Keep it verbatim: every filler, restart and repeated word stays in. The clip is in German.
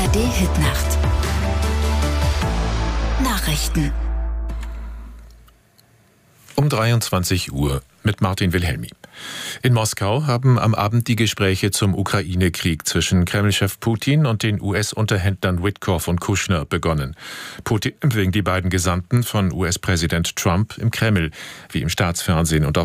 A R D-Hitnacht. Nachrichten. Um dreiundzwanzig Uhr mit Martin Wilhelmi. In Moskau haben am Abend die Gespräche zum Ukraine-Krieg zwischen Kreml-Chef Putin und den U S-Unterhändlern Witkoff und Kushner begonnen. Putin empfing die beiden Gesandten von U S-Präsident Trump im Kreml, wie im Staatsfernsehen und auf